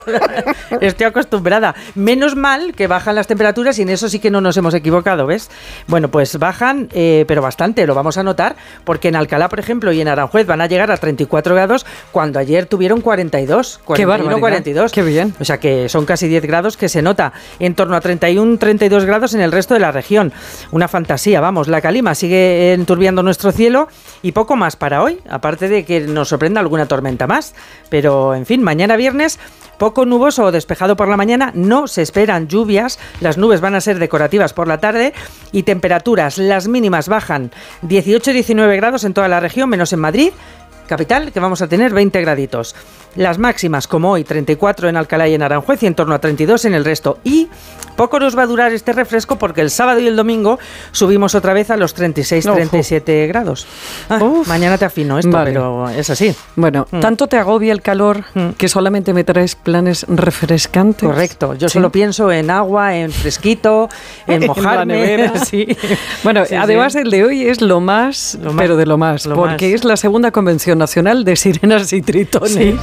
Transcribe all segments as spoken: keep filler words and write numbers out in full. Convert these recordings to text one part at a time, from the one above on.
Estoy acostumbrada. Menos mal que bajan las temperaturas y en eso sí que no nos hemos equivocado, ¿ves? Bueno, pues bajan, eh, pero bastante, lo vamos a notar, porque en Alcalá, por ejemplo, y en Aranjuez van a llegar a treinta y cuatro grados cuando ayer tuvieron cuarenta y dos. Qué barbaridad. cuarenta y dos. Qué bien. O sea que son casi diez grados que se nota. En torno a treinta y uno, treinta y dos grados en el resto de la región. Una fantasía, vamos. La calima sigue enturbiando nuestro cielo y poco más para hoy, aparte de que nos sorprenda alguna tormenta más. Pero, en fin, mañana viernes, poco nuboso o despejado por la mañana, no se esperan lluvias, las nubes van a ser decorativas por la tarde y temperaturas, las mínimas bajan dieciocho a diecinueve grados en toda la región, menos en Madrid, capital, que vamos a tener veinte graditos. Las máximas, como hoy, treinta y cuatro en Alcalá y en Aranjuez y en torno a treinta y dos en el resto. Y poco nos va a durar este refresco porque el sábado y el domingo subimos otra vez a los treinta y seis, treinta y siete grados. Ah, mañana te afino esto, vale. Pero es así. Bueno, mm. tanto te agobia el calor mm. que solamente me traes planes refrescantes. Correcto, yo ¿sí? solo pienso en agua, en fresquito, en mojarme. En sí. Bueno, sí, además sí. el de hoy es lo más, lo más pero de lo más, lo porque más. Es la segunda convención nacional de sirenas y tritones. Sí.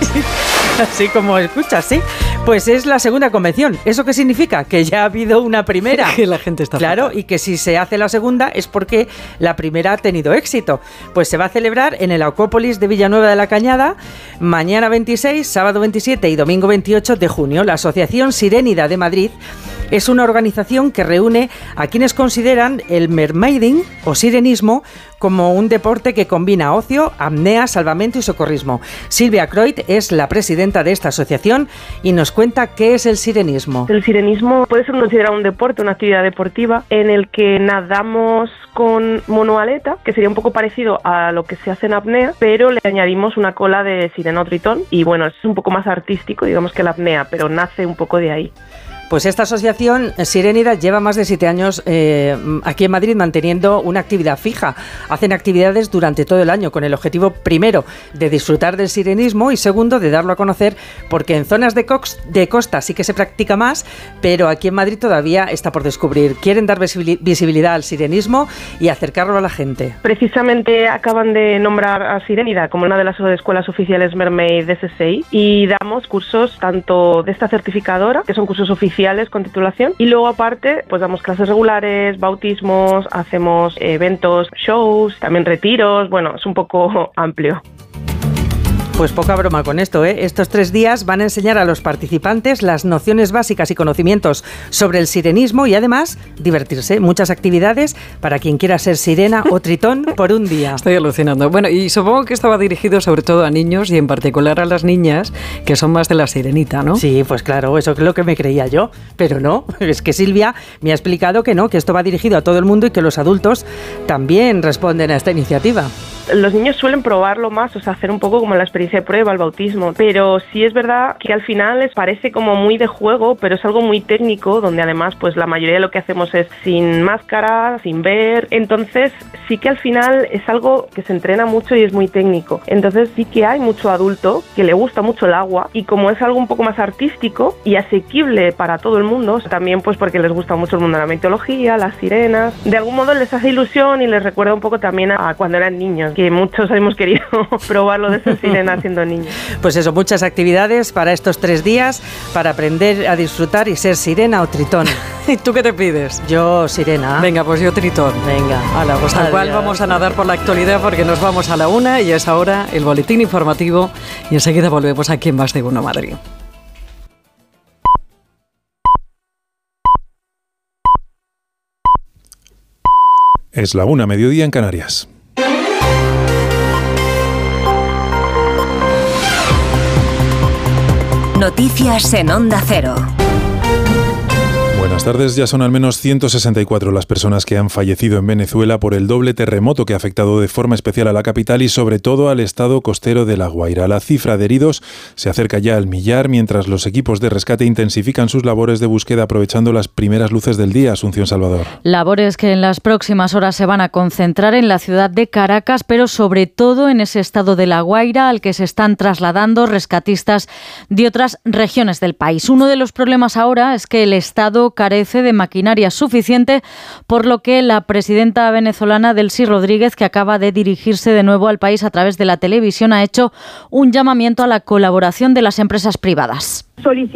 Así como escuchas, sí. Pues es la segunda convención. ¿Eso qué significa? Que ya ha habido una primera. Que la gente está claro, fatal. Y que si se hace la segunda es porque la primera ha tenido éxito. Pues se va a celebrar en el Acópolis de Villanueva de la Cañada mañana veintiséis, sábado veintisiete y domingo veintiocho de junio. La Asociación Sirénida de Madrid es una organización que reúne a quienes consideran el mermaiding o sirenismo como un deporte que combina ocio, apnea, salvamento y socorrismo. Silvia Croit es la presidenta de esta asociación y nos cuenta qué es el sirenismo. El sirenismo puede ser considerado un deporte, una actividad deportiva en el que nadamos con monoaleta, que sería un poco parecido a lo que se hace en apnea, pero le añadimos una cola de sirena o tritón y bueno, es un poco más artístico, digamos, que la apnea, pero nace un poco de ahí. Pues esta asociación Sirénida lleva más de siete años eh, aquí en Madrid manteniendo una actividad fija. Hacen actividades durante todo el año con el objetivo, primero, de disfrutar del sirenismo y segundo, de darlo a conocer, porque en zonas de, cox, de costa sí que se practica más, pero aquí en Madrid todavía está por descubrir. Quieren dar visibilidad al sirenismo y acercarlo a la gente. Precisamente acaban de nombrar a Sirénida como una de las escuelas oficiales Mermaid de S S I y damos cursos tanto de esta certificadora, que son cursos oficiales con titulación, y luego aparte pues damos clases regulares, bautismos, hacemos eventos, shows, también retiros, bueno, es un poco amplio. Pues poca broma con esto, ¿eh? Estos tres días van a enseñar a los participantes las nociones básicas y conocimientos sobre el sirenismo y además divertirse. Muchas actividades para quien quiera ser sirena o tritón por un día. Estoy alucinando. Bueno, y supongo que esto va dirigido sobre todo a niños y en particular a las niñas, que son más de la sirenita, ¿no? Sí, pues claro, eso es lo que me creía yo, pero no. Es que Silvia me ha explicado que no, que esto va dirigido a todo el mundo y que los adultos también responden a esta iniciativa. Los niños suelen probarlo más, o sea, hacer un poco como la experiencia de prueba, el bautismo, pero sí es verdad que al final les parece como muy de juego, pero es algo muy técnico, donde además pues la mayoría de lo que hacemos es sin máscara, sin ver, entonces sí que al final es algo que se entrena mucho y es muy técnico, entonces sí que hay mucho adulto que le gusta mucho el agua y como es algo un poco más artístico y asequible para todo el mundo, también pues porque les gusta mucho el mundo de la mitología, las sirenas, de algún modo les hace ilusión y les recuerda un poco también a cuando eran niños, que muchos hemos querido probarlo de ser sirena siendo niños. Pues eso, muchas actividades para estos tres días para aprender a disfrutar y ser sirena o tritón. ¿Y tú qué te pides? Yo sirena. Venga, pues yo tritón. Venga. Hala, pues tal cual vamos a nadar por la actualidad porque nos vamos a la una y es ahora el boletín informativo y enseguida volvemos aquí en Más de Uno Madrid. Es la una, mediodía en Canarias. Noticias en Onda Cero. Buenas tardes. Ya son al menos ciento sesenta y cuatro las personas que han fallecido en Venezuela por el doble terremoto que ha afectado de forma especial a la capital y sobre todo al estado costero de La Guaira. La cifra de heridos se acerca ya al millar mientras los equipos de rescate intensifican sus labores de búsqueda aprovechando las primeras luces del día. Asunción Salvador. Labores que en las próximas horas se van a concentrar en la ciudad de Caracas, pero sobre todo en ese estado de La Guaira al que se están trasladando rescatistas de otras regiones del país. Uno de los problemas ahora es que el estado carece de maquinaria suficiente, por lo que la presidenta venezolana Delcy Rodríguez, que acaba de dirigirse de nuevo al país a través de la televisión, ha hecho un llamamiento a la colaboración de las empresas privadas. Solicitamos